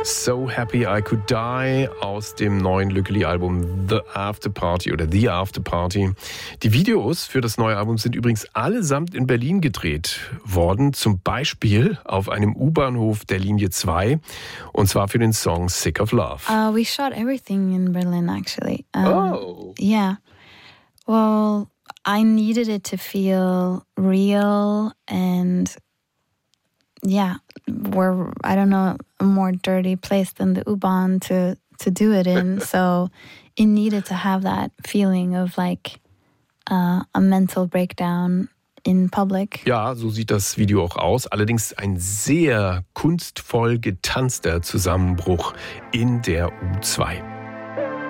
So Happy I Could Die aus dem neuen Lückeli-Album The After Party oder The After Party. Die Videos für das neue Album sind übrigens allesamt in Berlin gedreht worden, zum Beispiel auf einem U-Bahnhof der Linie 2 und zwar für den Song Sick of Love. We shot everything in Berlin actually. Oh. Yeah. Well, I needed it to feel real and yeah, we're, I don't know, a more dirty place than the U-Bahn to do it in. So it needed to have that feeling of like a mental breakdown in public. Ja, so sieht das Video auch aus. Allerdings ein sehr kunstvoll getanzter Zusammenbruch in der U2.